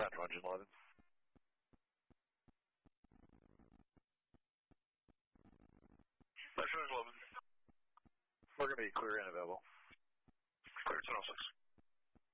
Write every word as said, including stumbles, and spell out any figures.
Central Engine eleven. Central Engine eleven. We're going to be clear and available. Clear ten oh six.